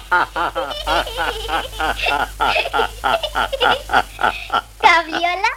কাবলিওয়ালা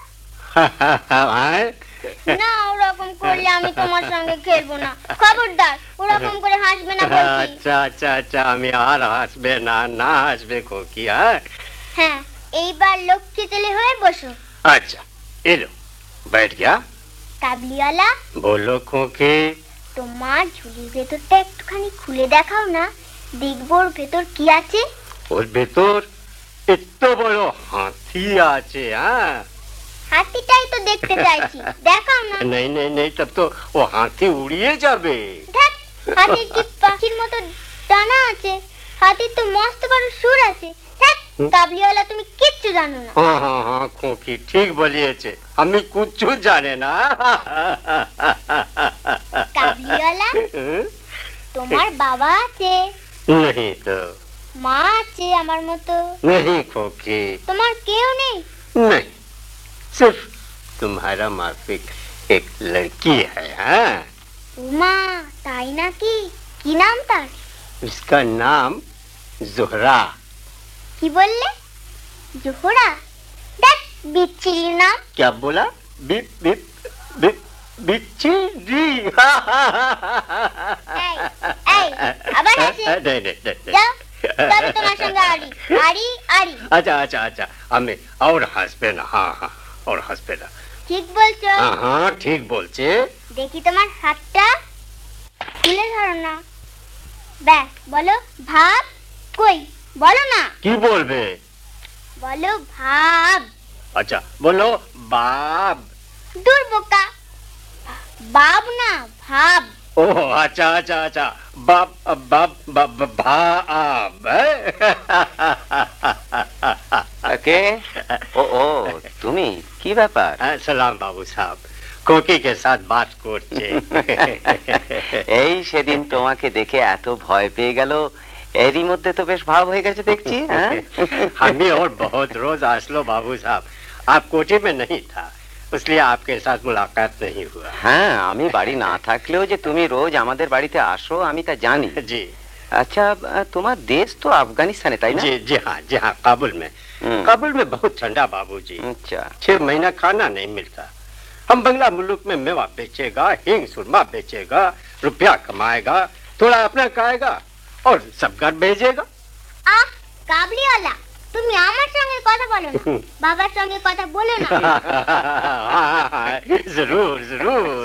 না, ওরকম করলে আমি তোমার সঙ্গে খেলবো না। খবরদার, ওরকম করে হাসবে না বলছি। আচ্ছা আচ্ছা আচ্ছা, আমি আর হাসবে না, না হাসবে খোকি। হ্যাঁ, এইবার লক্ষ্মী ছেলে হয়ে বসো। अच्छा एलो, बैठ गया। কাবলিওয়ালা, बोलो खोके। তোমার ঝুলির ভেতরটা একটুখানি খুলে দেখাও না, দেখবো ওর ভেতর কি আছে। ওর ভেতর এত বড় হাতি আছে। হাতিটাই তো দেখতে চাইছি, দেখাও না। नहीं नहीं नहीं, तब तो वो हाथी उड़िए जाबे। ধ্যাৎ, হাতির কি পাখির মতো ডানা আছে? হাতির তো মস্ত বড় সুর আছে। ধ্যাৎ, কাবলিওয়ালা, তুমি কিচ্ছু জানো না। हाँ हाँ हाँ खोकी, ठीक बोलिएছে, আমি কুচ্ছু জানে না। কাবলিওয়ালা, তোমার বাবা আছে? नहीं तो। মা আছে আমার মতো? नहीं खोकी। তোমার কেউ নেই? नहीं, सिर्फ तुम्हारा माफिक एक लड़की है। हाँ, উমা, তাই নাকি? কি নাম তার? उसका नाम जोहरा। কি বললে? জোহরা? দেখ, বিচ্ছিরি নাম। क्या बोला? बिप बिप बिप बिच्छी जी। এই, এই, আবার হাসি। नहीं नहीं नहीं। যাও, তবে তোমার সঙ্গে আড়ি আড়ি আড়ি। अच्छा अच्छा अच्छा, हमें और हंसबे ना। हाँ हाँ, और हंसबे ना। ঠিক বলছো। हाँ हाँ, ठीक बोलছে। দেখি তোমার হাতটা তুলে ধরো না। ব্যাস, বলো ভাব। কই, বলো না। কি বলবে? বলো ভাব। अच्छा बोलो बाब। দূর বোকা, বাব না, ভাব। ओह अच्छा अच्छा अच्छा, बाब बाब बाब भाब। কে? ও ও, তুমি কি ব্যাপার? सलाम बाबू साहब, कोकी के साथ बात করছে। এই সেদিন তোমাকে দেখে এত ভয় পেয়ে গেল, এরই মধ্যে তো বেশ ভাব হয়ে গেছে দেখছি। हमें और बहुत रोज आसलो बाबू साहब, आप कोठी में नहीं था, इसलिए आपके साथ मुलाकात नहीं हुआ। হ্যাঁ, আমি বাড়ি না থাকলেও যে তুমি রোজ আমাদের বাড়িতে আসো আমি তা জানি। जी আচ্ছা, তোমার দেশ তো আফগানিস্তানে, তাই না? जी जी हाँ, काबुल में। काबुल में बहुत ठंडा बाबूजी। আচ্ছা, 6 महीना खाना नहीं मिलता। हम बंगला मुल्क में मेवा बेचेगा, हिंग सुरमा बेचेगा, रुपया कमाएगा, थोड़ा अपना खाएगा और सब घर भेजेगा। আহ, কাবলিওয়ালা, তুমি আমার সঙ্গে কথা বলো না, বাবার সঙ্গে কথা বলো না। जरूर जरूर।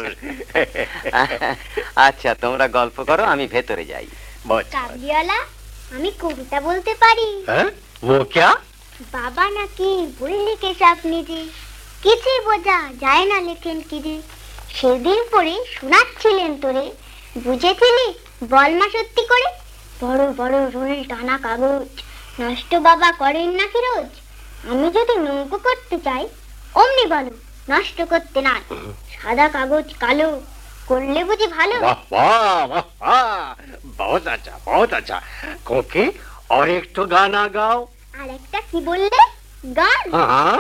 আচ্ছা, তোমরা গল্প করো, আমি ভেতরে যাই। बहुत। কাবলিওয়ালা, আমি কবিতা বলতে পারি। हैं? वो क्या? বাবা নাকি বই লিখে স্বপ্নে যে কিছুই বোঝা যায় না লেখেন কি রে, সেদিন পরে শোনাচ্ছিলেন তোরে, বুঝেছিলি বলমা সত্যি করে। বড় বড় রুল টানা কাগজ নষ্ট বাবা করেন না ফিরোজ, আমি যদি নৌকো করতে চাই অমনি বলো, নষ্ট করতে না, সাদা কাগজ কালো করলে বুঝি ভালো। वाह वाह वाह वाह, बहुत अच्छा बहुत अच्छा। कोकी, और एक तो गाना गाओ। আর একটা কি বললে? গান? हाँ।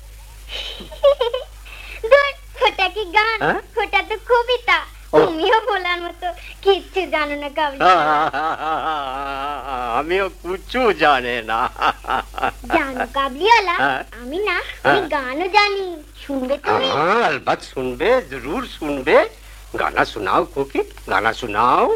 ধুর, ওটা কি গান? হ্যাঁ? ওটা তো কবিতা। ও। তুমিও বলার মতো কিচ্ছু জানো না কাবলি। আমিও কুচু জানে না। জানো কাবলিওয়ালা, হ্যাঁ। আমি না, আমি গানও জানি। শুনবে তুমি? हाँ अलबत्त सुनबे, जरूर सुनबे। गाना सुनाओ कोकी, गाना सुनाओ।